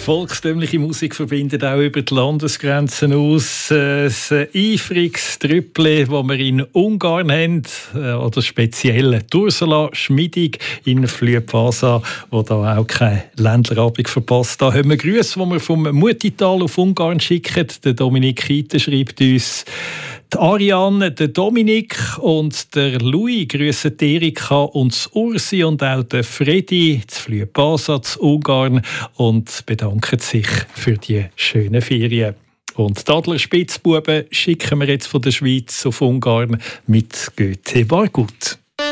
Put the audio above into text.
Volkstümliche Musik verbindet auch über die Landesgrenzen aus. Ein eifriges Trüppli, das wir in Ungarn haben, oder speziell die Ursula Schmidig in Flypasa, die da auch keine Ländlerabend verpasst. Da haben wir Grüße, die wir vom Mutital auf Ungarn schicken. Der Dominik Kieter schreibt uns: die Ariane, der Dominik und der Louis grüßen Erika und das Ursi und auch der Freddy zu Flypasa zu Ungarn und bedanken sich für die schönen Ferien. Und die Adler Spitzbuben schicken wir jetzt von der Schweiz auf Ungarn mit Goethe war gut.